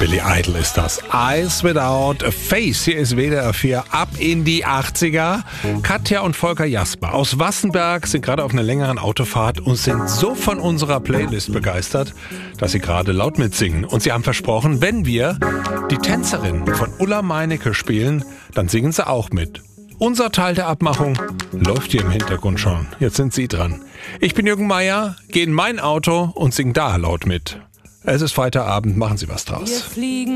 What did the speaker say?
Billy Idol ist das. Eyes Without a Face. Hier ist WDR 4 ab in die 80er. Katja und Volker Jasper aus Wassenberg sind gerade auf einer längeren Autofahrt und sind so von unserer Playlist begeistert, dass sie gerade laut mitsingen. Und sie haben versprochen, wenn wir die Tänzerin von Ulla Meinecke spielen, dann singen sie auch mit. Unser Teil der Abmachung läuft hier im Hintergrund schon. Jetzt sind Sie dran. Ich bin Jürgen Meier, gehe in mein Auto und sing da laut mit. Es ist Freitagabend, machen Sie was draus.